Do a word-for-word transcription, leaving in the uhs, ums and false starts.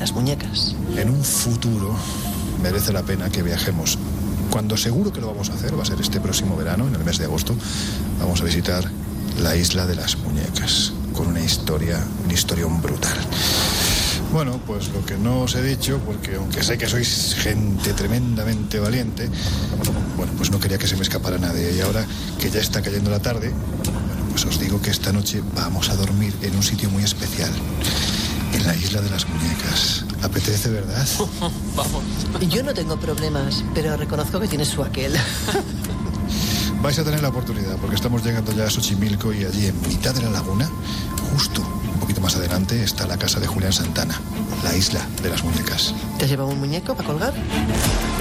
las muñecas. En un futuro merece la pena que viajemos. Cuando seguro que lo vamos a hacer, va a ser este próximo verano, en el mes de agosto. Vamos a visitar la isla de las muñecas, con una historia, un historión brutal. Bueno, pues lo que no os he dicho, porque aunque sé que sois gente tremendamente valiente, bueno, pues no quería que se me escapara nadie. Y ahora que ya está cayendo la tarde, bueno, pues os digo que esta noche vamos a dormir en un sitio muy especial, en la isla de las muñecas. ¿Apetece, verdad? Vamos. Yo no tengo problemas, pero reconozco que tienes su aquel. Vais a tener la oportunidad, porque estamos llegando ya a Xochimilco y allí en mitad de la laguna, justo un poquito más adelante, está la casa de Julián Santana, la isla de las muñecas. ¿Te has llevado un muñeco para colgar?